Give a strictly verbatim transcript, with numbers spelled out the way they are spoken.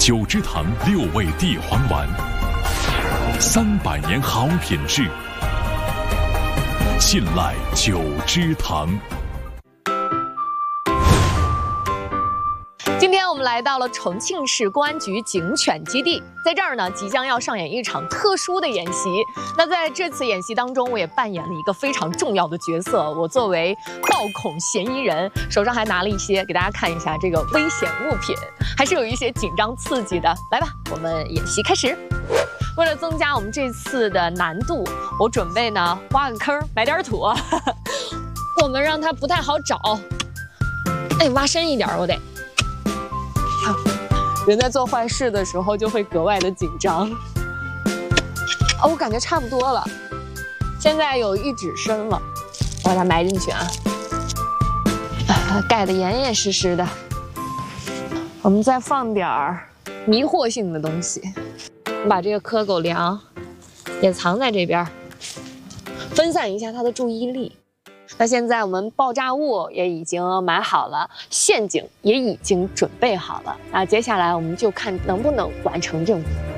九芝堂六味地黄丸，三百年好品质，信赖九芝堂。 今天我们来到了重庆市公安局警犬基地，在这儿呢，即将要上演一场特殊的演习。那在这次演习当中，我也扮演了一个非常重要的角色。我作为暴恐嫌疑人，手上还拿了一些，给大家看一下这个危险物品，还是有一些紧张刺激的。来吧，我们演习开始。为了增加我们这次的难度，我准备呢挖个坑，埋点土，我们让它不太好找。哎，挖深一点，我得。人在做坏事的时候就会格外的紧张。哦，我感觉差不多了，现在有一指深了，我把它埋进去啊，啊，盖得严严实实的。我们再放点儿迷惑性的东西，把这个蝌蚪粮也藏在这边，分散一下它的注意力。那现在我们爆炸物也已经买好了，陷阱也已经准备好了。那接下来我们就看能不能完成任务。